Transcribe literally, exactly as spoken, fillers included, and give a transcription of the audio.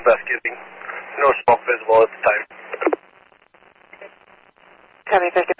best getting no smoke visible at the time. Copy, Victor.